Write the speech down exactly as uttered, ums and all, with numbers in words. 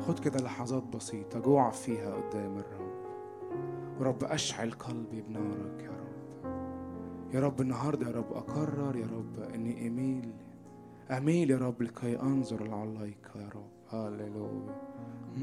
خد كده لحظات بسيطة جوع فيها قدام الرب. ورب أشعل قلبي بنارك يا رب. يا رب النهاردة يا رب أقرر يا رب أني أميل أميل يا رب لكي أنظر لعليك يا رب. هاليلويا.